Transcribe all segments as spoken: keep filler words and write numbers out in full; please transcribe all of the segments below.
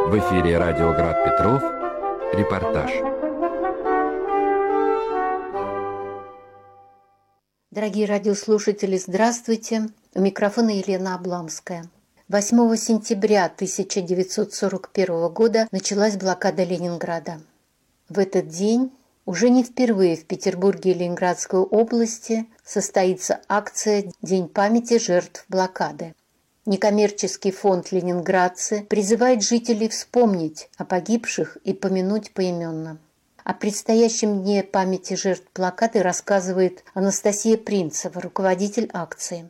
В эфире радио Град Петров. Репортаж. Дорогие радиослушатели, здравствуйте. У микрофона Елена Обламская. восьмого сентября тысяча девятьсот сорок первого года началась блокада Ленинграда. В этот день уже не впервые в Петербурге и Ленинградской области состоится акция «День памяти жертв блокады». Некоммерческий фонд «Ленинградцы» призывает жителей вспомнить о погибших и помянуть поименно. О предстоящем дне памяти жертв блокады рассказывает Анастасия Принцева, руководитель акции.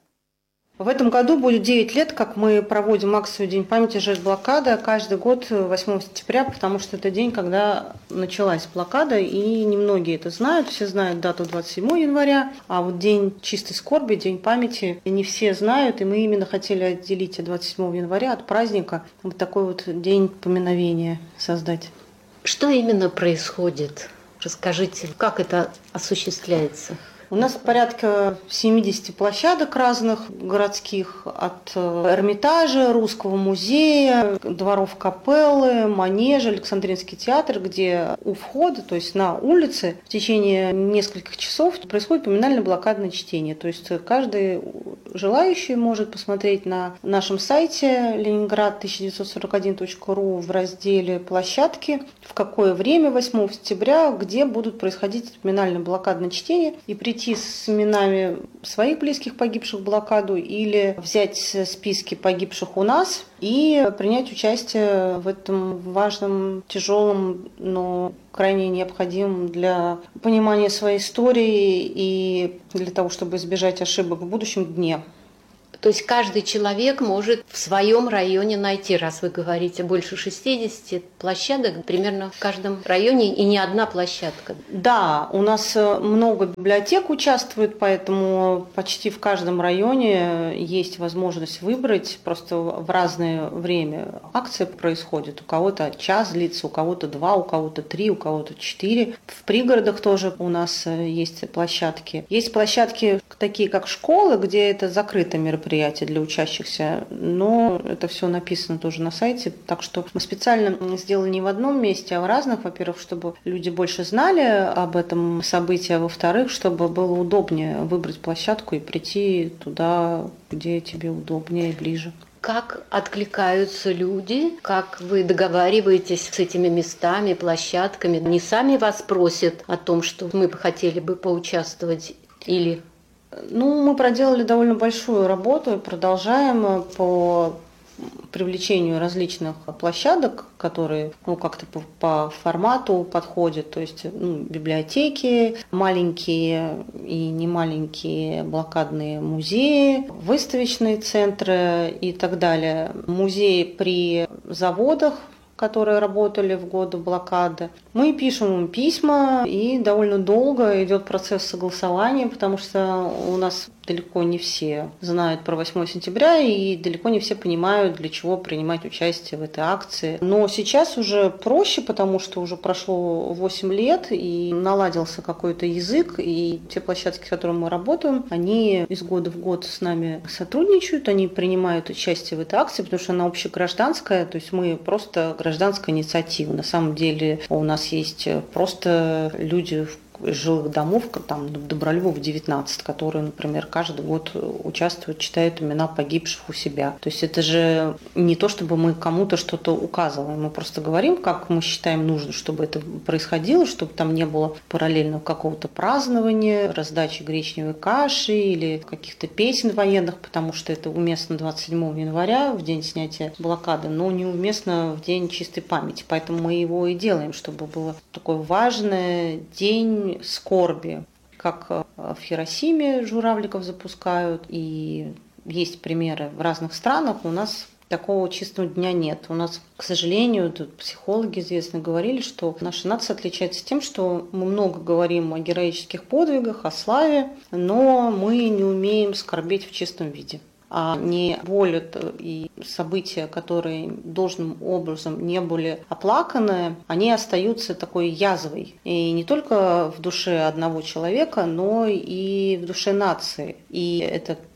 В этом году будет девять лет, как мы проводим акцию «День памяти жертв блокады» каждый год восьмого сентября, потому что это день, когда началась блокада, и немногие это знают. Все знают дату двадцать седьмого января, а вот день чистой скорби, день памяти не все знают, и мы именно хотели отделить двадцать седьмого января от праздника, вот такой вот день поминовения создать. Что именно происходит? Расскажите, как это осуществляется? У нас порядка семьдесят площадок разных городских, от Эрмитажа, Русского музея, дворов Капеллы, Манежа, Александринский театр, где у входа, то есть на улице, в течение нескольких часов происходит поминально-блокадное чтение. То есть каждый желающий может посмотреть на нашем сайте ленинград тысяча девятьсот сорок один точка ру в разделе «Площадки», в какое время восьмого сентября, где будут происходить поминально-блокадное чтение, и прийти с именами своих близких погибших в блокаду или взять списки погибших у нас и принять участие в этом важном, тяжелом, но крайне необходимом для понимания своей истории и для того, чтобы избежать ошибок в будущем дне. То есть каждый человек может в своем районе найти, раз вы говорите, больше шестидесяти площадок, примерно в каждом районе и не одна площадка. Да, у нас много библиотек участвует, поэтому почти в каждом районе есть возможность выбрать, просто в разное время акция происходит. У кого-то час длится, у кого-то два, у кого-то три, у кого-то четыре. В пригородах тоже у нас есть площадки. Есть площадки такие, как школы, где это закрытое мероприятие для учащихся, но это все написано тоже на сайте, так что мы специально сделали не в одном месте, а в разных, во-первых, чтобы люди больше знали об этом событии, а во-вторых, чтобы было удобнее выбрать площадку и прийти туда, где тебе удобнее и ближе. Как откликаются люди, как вы договариваетесь с этими местами, площадками? Не сами вас просят о том, что мы бы хотели бы поучаствовать или... Ну, мы проделали довольно большую работу и продолжаем по привлечению различных площадок, которые ну, как-то по, по формату подходят, то есть ну, библиотеки, маленькие и немаленькие блокадные музеи, выставочные центры и так далее, музеи при заводах, которые работали в годы блокады. Мы пишем им письма, и довольно долго идет процесс согласования, потому что у нас далеко не все знают про восьмое сентября, и далеко не все понимают, для чего принимать участие в этой акции. Но сейчас уже проще, потому что уже прошло восемь лет, и наладился какой-то язык, и те площадки, с которыми мы работаем, они из года в год с нами сотрудничают, они принимают участие в этой акции, потому что она общегражданская, то есть мы просто гражданская инициатива. На самом деле у нас есть просто люди в жилых домов, там, Добролюбов девятнадцать, которые, например, каждый год участвуют, читают имена погибших у себя. То есть это же не то, чтобы мы кому-то что-то указываем, мы просто говорим, как мы считаем нужно, чтобы это происходило, чтобы там не было параллельного какого-то празднования, раздачи гречневой каши или каких-то песен военных, потому что это уместно двадцать седьмого января, в день снятия блокады, но неуместно в день чистой памяти. Поэтому мы его и делаем, чтобы было такой важный день скорби, как в Хиросиме журавликов запускают, и есть примеры в разных странах. У нас такого чистого дня нет. У нас, к сожалению, тут психологи известно говорили, что наша нация отличается тем, что мы много говорим о героических подвигах, о славе, но мы не умеем скорбеть в чистом виде. А не боль и события, которые должным образом не были оплаканы, они остаются такой язвой. И не только в душе одного человека, но и в душе нации. И это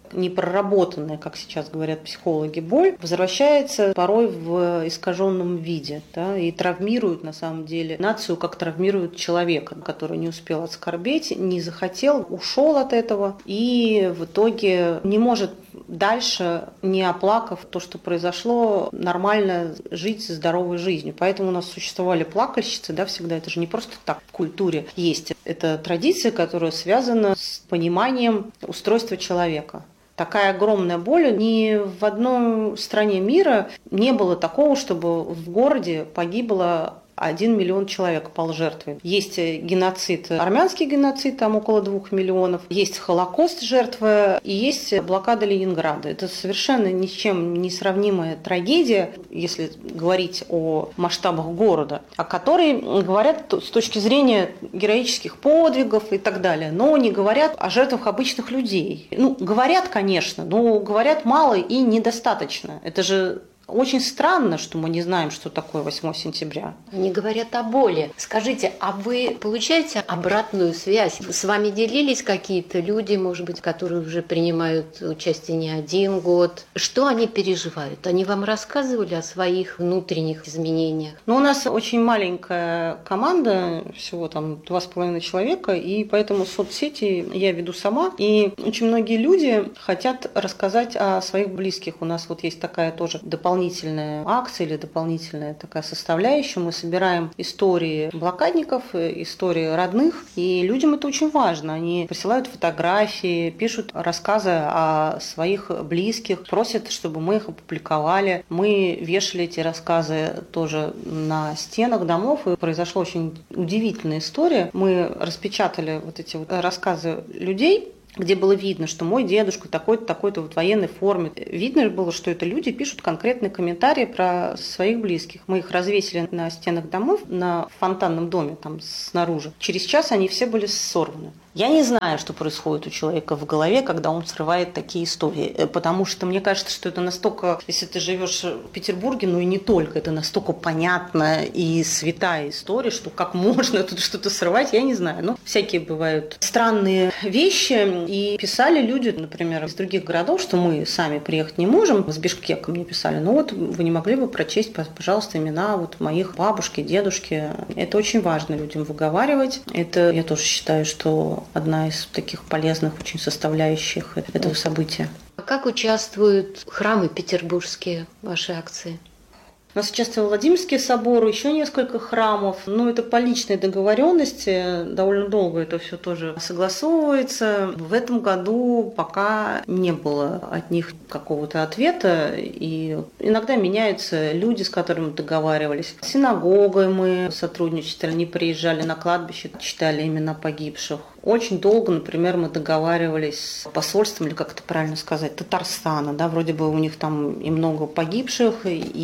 непроработанная, как сейчас говорят психологи, боль возвращается порой в искаженном виде, да, и травмирует на самом деле нацию, как травмирует человека, который не успел оскорбить, не захотел, ушел от этого и в итоге не может дальше, не оплакав то, что произошло, нормально жить здоровой жизнью. Поэтому у нас существовали плакальщицы, да, всегда. Это же не просто так в культуре есть. Это традиция, которая связана с пониманием устройства человека. Такая огромная боль. Ни в одной стране мира не было такого, чтобы в городе погибло один миллион человек пал жертвой. Есть геноцид, армянский геноцид, там около двух миллионов, есть Холокост жертвы и есть блокада Ленинграда. Это совершенно ни с чем не сравнимая трагедия, если говорить о масштабах города, о которой говорят с точки зрения героических подвигов и так далее, но не говорят о жертвах обычных людей. Ну, говорят, конечно, но говорят мало и недостаточно. Это же очень странно, что мы не знаем, что такое восьмое сентября. Они говорят о боли. Скажите, а вы получаете обратную связь? С вами делились какие-то люди, может быть, которые уже принимают участие не один год? Что они переживают? Они вам рассказывали о своих внутренних изменениях? Ну, у нас очень маленькая команда, всего там два с половиной человека, и поэтому соцсети я веду сама. И очень многие люди хотят рассказать о своих близких. У нас вот есть такая тоже дополнительная дополнительная акция или дополнительная такая составляющая. Мы собираем истории блокадников, истории родных, и людям это очень важно. Они присылают фотографии, пишут рассказы о своих близких, просят, чтобы мы их опубликовали. Мы вешали эти рассказы тоже на стенах домов, и произошла очень удивительная история. Мы распечатали вот эти вот рассказы людей, где было видно, что мой дедушка такой-то, такой-то вот в военной форме. Видно было, что это люди пишут конкретные комментарии про своих близких. Мы их развесили на стенах домов, на фонтанном доме там снаружи. Через час они все были сорваны. Я не знаю, что происходит у человека в голове, когда он срывает такие истории, потому что мне кажется, что это настолько, если ты живешь в Петербурге, ну и не только, это настолько понятная и святая история, что как можно тут что-то срывать, я не знаю. Ну, всякие бывают странные вещи, и писали люди, например, из других городов, что мы сами приехать не можем, с Бишкека мне писали, ну вот вы не могли бы прочесть, пожалуйста, имена вот моих бабушки, дедушки. Это очень важно людям выговаривать. Это, я тоже считаю, что одна из таких полезных очень составляющих этого события. А как участвуют храмы петербургские в вашей акции? У нас участвовал Владимирский собор, еще несколько храмов. Но это по личной договоренности. Довольно долго это все тоже согласовывается. В этом году пока не было от них какого-то ответа. И иногда меняются люди, с которыми договаривались. С синагогой мы сотрудничали, они приезжали на кладбище, читали имена погибших. Очень долго, например, мы договаривались с посольством, или как это правильно сказать, Татарстана, да, вроде бы у них там и много погибших,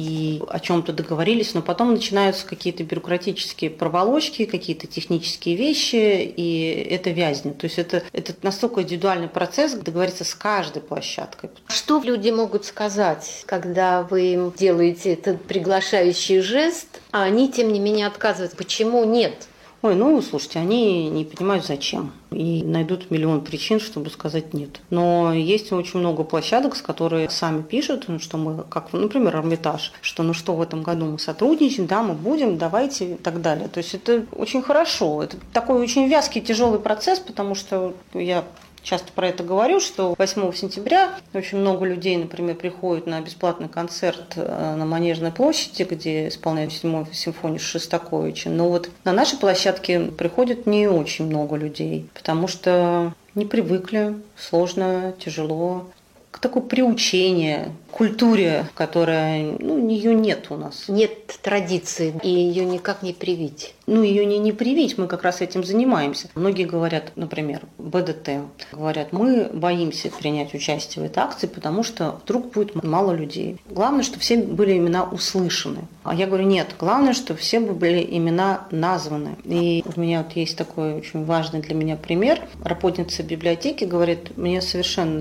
и о чем-то договорились, но потом начинаются какие-то бюрократические проволочки, какие-то технические вещи, и это вязнет. То есть это, это настолько индивидуальный процесс, договориться с каждой площадкой. Что люди могут сказать, когда вы им делаете этот приглашающий жест, а они, тем не менее, отказывают? Почему нет? Ой, ну, слушайте, они не понимают, зачем. И найдут миллион причин, чтобы сказать нет. Но есть очень много площадок, с которыми сами пишут, что мы, как, например, Эрмитаж, что ну что, в этом году мы сотрудничаем, да, мы будем, давайте и так далее. То есть это очень хорошо. Это такой очень вязкий, тяжелый процесс, потому что я часто про это говорю, что восьмого сентября очень много людей, например, приходят на бесплатный концерт на Манежной площади, где исполняют седьмую симфонию Шостаковича. Но вот на нашей площадке приходит не очень много людей, потому что не привыкли, сложно, тяжело. Такое приучение к культуре, которая, ну, ее нет у нас. Нет традиции, и ее никак не привить. Ну, ее не, не привить, мы как раз этим занимаемся. Многие говорят, например, БДТ, говорят, мы боимся принять участие в этой акции, потому что вдруг будет мало людей. Главное, чтобы все были имена услышаны. А я говорю, нет, главное, чтобы все были имена названы. И у меня вот есть такой очень важный для меня пример. Работница библиотеки говорит, мне совершенно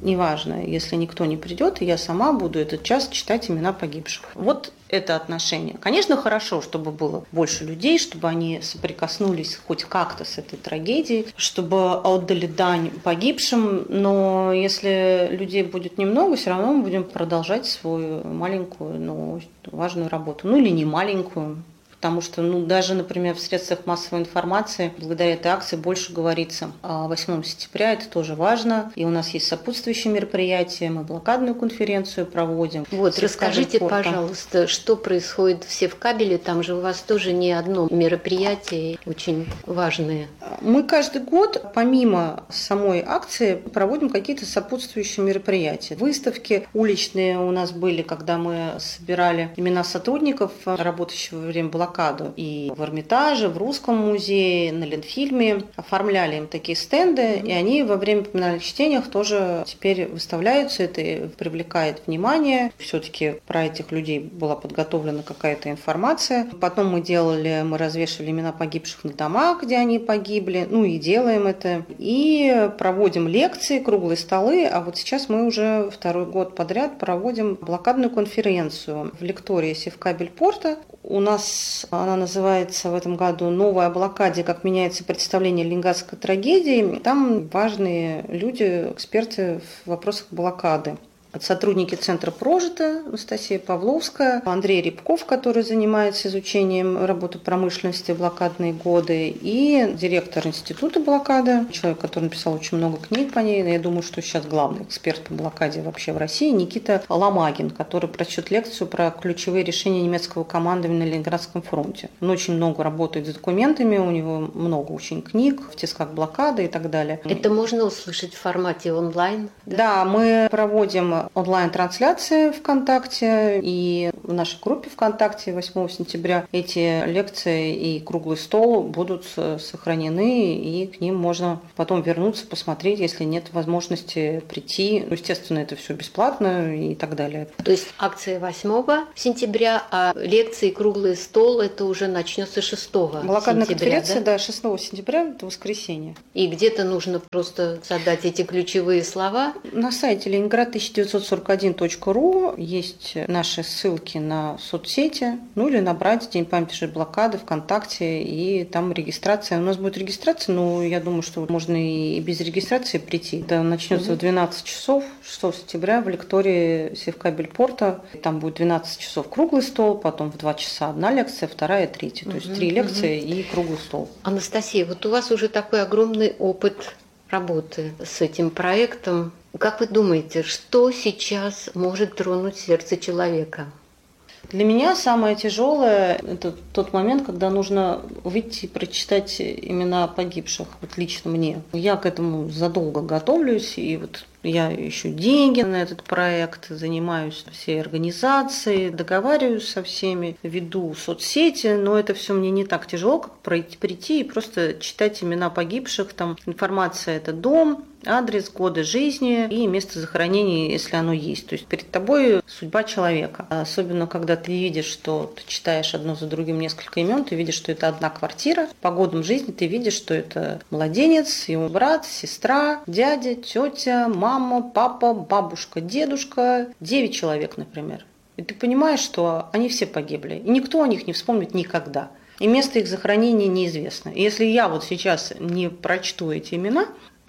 неважно, если никто не придет, и я сама буду этот час читать имена погибших. Вот это отношение. Конечно, хорошо, чтобы было больше людей, чтобы они соприкоснулись хоть как-то с этой трагедией, чтобы отдали дань погибшим, но если людей будет немного, все равно мы будем продолжать свою маленькую, но важную работу. Ну или не маленькую. Потому что, ну, даже, например, в средствах массовой информации благодаря этой акции больше говорится о восьмом сентября, это тоже важно. И у нас есть сопутствующие мероприятия, мы блокадную конференцию проводим. Вот, расскажите, пожалуйста, что происходит в Севкабеле? Там же у вас тоже не одно мероприятие, очень важное. Мы каждый год, помимо самой акции, проводим какие-то сопутствующие мероприятия. Выставки уличные у нас были, когда мы собирали имена сотрудников, работающих во время блокады. И в Эрмитаже, в Русском музее, на Ленфильме оформляли им такие стенды, mm-hmm. и они во время поминальных чтениях тоже теперь выставляются, это привлекает внимание. Все-таки про этих людей была подготовлена какая-то информация. Потом мы делали, мы развешивали имена погибших на домах, где они погибли, ну и делаем это. И проводим лекции, круглые столы, а вот сейчас мы уже второй год подряд проводим блокадную конференцию в лектории Севкабель-Порта. У нас она называется в этом году «Новая блокада. Как меняется представление о ленинградской трагедии». Там важные люди, эксперты в вопросах блокады. Это сотрудники Центра «Прожито», Анастасия Павловская, Андрей Рябков, который занимается изучением работы промышленности в блокадные годы, и директор Института блокады, человек, который написал очень много книг по ней. Я думаю, что сейчас главный эксперт по блокаде вообще в России, Никита Ломагин, который прочтет лекцию про ключевые решения немецкого командования на Ленинградском фронте. Он очень много работает с документами, у него много очень книг в тисках блокады и так далее. Это можно услышать в формате онлайн? Да, да, мы проводим онлайн-трансляции ВКонтакте, и в нашей группе ВКонтакте восьмого сентября эти лекции и круглый стол будут сохранены, и к ним можно потом вернуться, посмотреть, если нет возможности прийти. Ну, естественно, это все бесплатно и так далее. То есть акция восьмого сентября, а лекции круглый стол это уже начнется шестого сентября. Блокадная конференция, да? да, шестого сентября, это воскресенье. И где-то нужно просто задать эти ключевые слова? На сайте Ленинград тысяча девятьсот сорок один точка ру есть наши ссылки на соцсети, ну или набрать День памяти блокады ВКонтакте, и там регистрация. У нас будет регистрация, но я думаю, что можно и без регистрации прийти. Это начнется mm-hmm. в двенадцать часов шестого сентября в лектории Севкабель-Порта. Там будет двенадцать часов круглый стол, потом в два часа одна лекция, вторая, третья. Mm-hmm. То есть три лекции mm-hmm. и круглый стол. Анастасия, вот у вас уже такой огромный опыт работы с этим проектом. Как вы думаете, что сейчас может тронуть сердце человека? Для меня самое тяжелое – это тот момент, когда нужно выйти и прочитать имена погибших, вот лично мне. Я к этому задолго готовлюсь, и вот я ищу деньги на этот проект, занимаюсь всей организацией, договариваюсь со всеми, веду соцсети, но это все мне не так тяжело, как пройти, прийти и просто читать имена погибших. Там информация – это дом, адрес, годы жизни и место захоронения, если оно есть. То есть перед тобой судьба человека. Особенно, когда ты видишь, что ты читаешь одно за другим несколько имен, ты видишь, что это одна квартира. По годам жизни ты видишь, что это младенец, его брат, сестра, дядя, тетя, мама, папа, бабушка, дедушка. Девять человек, например. И ты понимаешь, что они все погибли. И никто о них не вспомнит никогда. И место их захоронения неизвестно. И если я вот сейчас не прочту эти имена,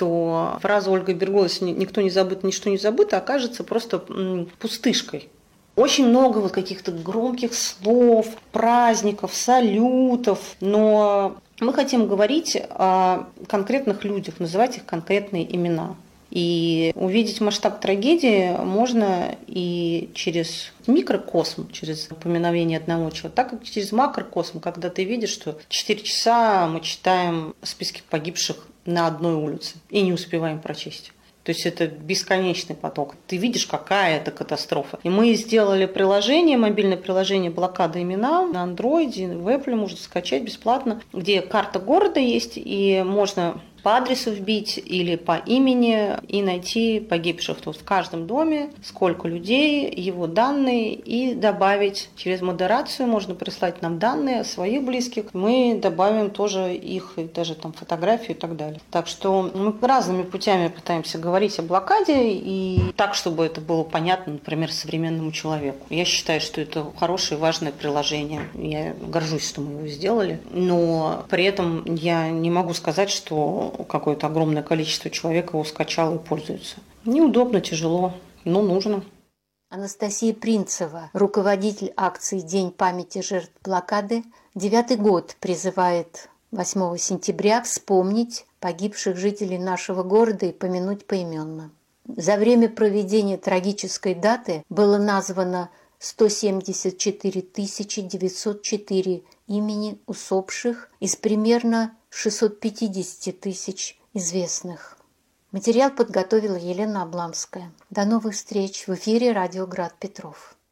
то фраза Ольги Бергола «никто не забыт, ничто не забыто» окажется просто пустышкой. Очень много вот каких-то громких слов, праздников, салютов, но мы хотим говорить о конкретных людях, называть их конкретные имена. И увидеть масштаб трагедии можно и через микрокосм, через упоминовение одного человека, так и через макрокосм, когда ты видишь, что четыре часа мы читаем списки погибших на одной улице и не успеваем прочесть. То есть это бесконечный поток. Ты видишь, какая это катастрофа. И мы сделали приложение, мобильное приложение «Блокада имена» на андроиде, в Apple можно скачать бесплатно, где карта города есть, и можно по адресу вбить или по имени и найти погибших. То есть в каждом доме сколько людей, его данные и добавить через модерацию. Можно прислать нам данные своих близких. Мы добавим тоже их, даже там фотографию и так далее. Так что мы разными путями пытаемся говорить о блокаде и так, чтобы это было понятно, например, современному человеку. Я считаю, что это хорошее, важное приложение. Я горжусь, что мы его сделали. Но при этом я не могу сказать, что какое-то огромное количество человек его скачало и пользуется. Неудобно, тяжело, но нужно. Анастасия Принцева, руководитель акции «День памяти жертв блокады», девятый год призывает восьмого сентября вспомнить погибших жителей нашего города и помянуть поименно. За время проведения трагической даты было названо сто семьдесят четыре тысячи девятьсот четыре имени усопших из примерно шестьсот пятьдесят тысяч известных. Материал подготовила Елена Обламская. До новых встреч в эфире радио «Град Петров».